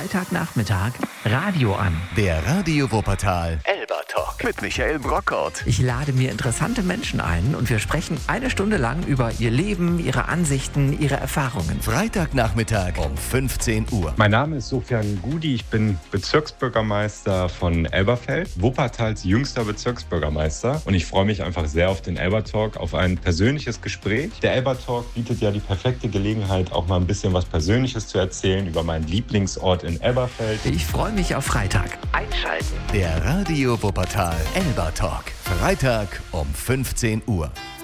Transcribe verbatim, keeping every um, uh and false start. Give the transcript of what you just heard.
Freitagnachmittag Radio an. Der Radio Wuppertal Elba Talk mit Michael Brockhaut. Ich lade mir interessante Menschen ein und wir sprechen eine Stunde lang über ihr Leben, ihre Ansichten, ihre Erfahrungen. Freitagnachmittag um fünfzehn Uhr. Mein Name ist Sofian Gudi, ich bin Bezirksbürgermeister von Elberfeld, Wuppertals jüngster Bezirksbürgermeister, und ich freue mich einfach sehr auf den Elba Talk, auf ein persönliches Gespräch. Der Elba Talk bietet ja die perfekte Gelegenheit, auch mal ein bisschen was Persönliches zu erzählen über meinen Lieblingsort in Elberfeld. Ich freue mich auf Freitag. Einschalten. Der Radio Wuppertal Elba Talk. Freitag um fünfzehn Uhr.